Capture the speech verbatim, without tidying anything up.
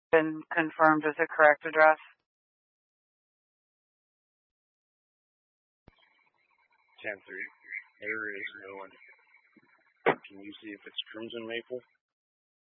been confirmed as a correct address? ten three. There is no one. Can you see if it's Crimson Maple?